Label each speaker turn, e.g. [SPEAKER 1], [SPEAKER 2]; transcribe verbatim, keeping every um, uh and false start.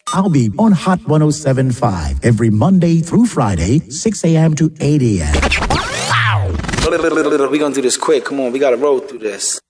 [SPEAKER 1] I'll be on Hot one oh seven point five every Monday through Friday, six a.m. to eight a.m.
[SPEAKER 2] Wow! We're going to do this quick. Come on, we got to roll through this.